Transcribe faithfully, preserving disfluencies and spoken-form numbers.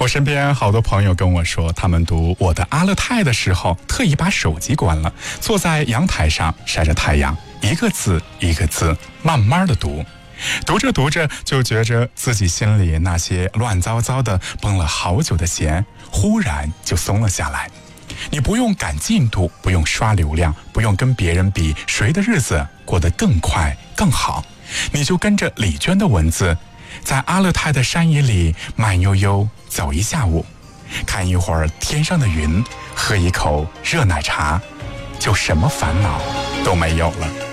我身边好多朋友跟我说，他们读《我的阿勒泰》的时候，特意把手机关了，坐在阳台上晒着太阳，一个字一个字慢慢的读。读着读着，就觉着自己心里那些乱糟糟的绷了好久的弦，忽然就松了下来。你不用赶进度，不用刷流量，不用跟别人比谁的日子过得更快更好，你就跟着李娟的文字，在阿勒泰的山野里慢悠悠走一下午，看一会儿天上的云，喝一口热奶茶，就什么烦恼都没有了。